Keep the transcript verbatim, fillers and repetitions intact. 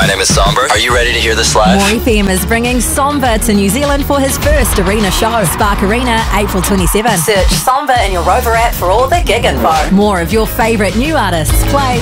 My name is Somber. Are you ready to hear this live? More F M is bringing Somber to New Zealand for his first arena show. Spark Arena, April twenty-seventh. Search Somber in your Rover app for all the gig info. More of your favourite new artists play